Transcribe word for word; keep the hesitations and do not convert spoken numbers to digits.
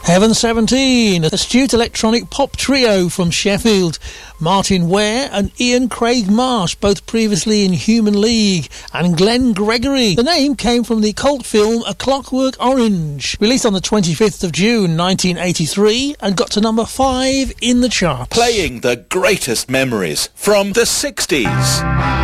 Heaven seventeen, astute electronic pop trio from Sheffield. Martin Ware and Ian Craig Marsh, both previously in Human League, and Glenn Gregory. The name came from the cult film A Clockwork Orange, released on the twenty-fifth of June nineteen eighty-three and got to number five in the charts. Playing the greatest memories from the sixties.